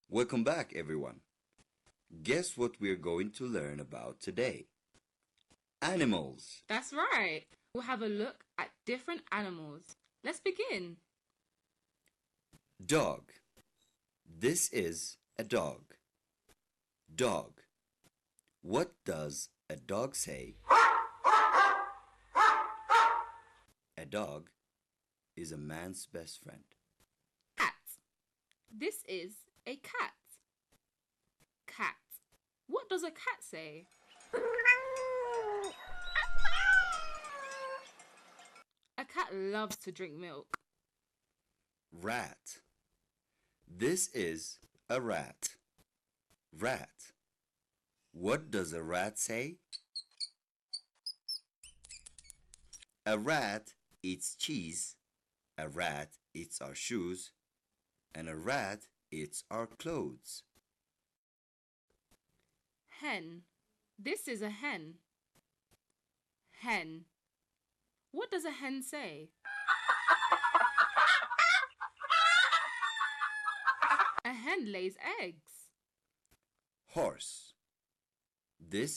Welcome back, everyone. Guess what we're going to learn about today? Animals. That's right. We'll have a look at different animals. Let's begin. Dog. This is a dog. Dog. What does a dog say? A dog is a man's best friend. Cat. This is a cat. Cat. What does a cat say? A cat loves to drink milk. Rat. This is a rat. Rat. What does a rat say? A rat eats cheese. A rat eats our shoes. And a rat eats our clothes. Hen. This is a hen. Hen. What does a hen say? A hen lays eggs. Horse. This